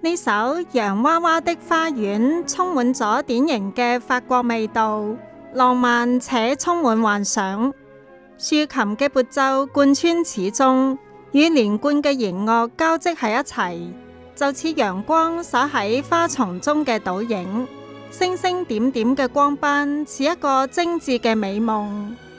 呢首《洋娃娃的花園》充滿咗典型嘅法國味道，浪漫且充滿幻想。豎琴嘅撥奏貫穿始終，與連貫嘅弦樂交織喺一齊，就似陽光灑喺花叢中嘅倒影，星星點點嘅光斑似一個精緻嘅美夢。